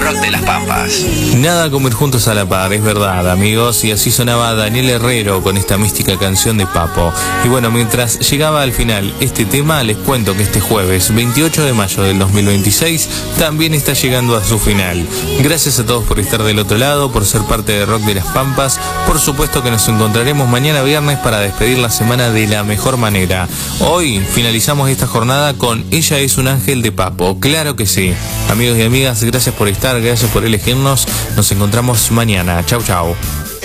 rock de las Pampas. Nada como ir juntos a la par, es verdad, amigos, y así sonaba Daniel Herrero con esta mística canción de Papo. Y bueno, mientras llegaba al final este tema, les cuento que este jueves 28 de mayo del 2026 también está llegando a su final. Gracias a todos por estar del otro lado, por ser parte de Rock de las Pampas. Por supuesto que nos encontraremos mañana viernes para despedir la semana de la mejor manera. Hoy finalizamos esta jornada con Ella es un ángel de Papo, claro que sí. Amigos y amigas, gracias por estar, gracias por elegirnos. Nos encontramos mañana. Chau, chau.